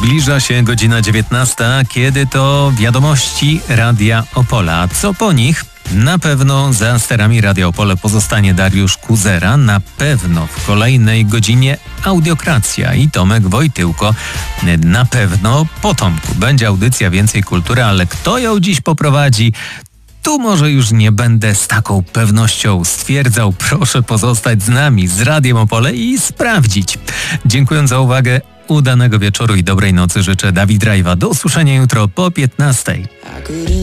Zbliża się godzina 19, kiedy to wiadomości Radia Opole. A co po nich? Na pewno za sterami Radia Opole pozostanie Dariusz Kuzera. Na pewno w kolejnej godzinie Audiokracja i Tomek Wojtyłko. Na pewno po Tomku będzie audycja Więcej Kultury, ale kto ją dziś poprowadzi? Tu może już nie będę z taką pewnością stwierdzał. Proszę pozostać z nami, z Radiem Opole i sprawdzić. Dziękując za uwagę, udanego wieczoru i dobrej nocy życzę. Dawid Rajwa. Do usłyszenia jutro po 15:00.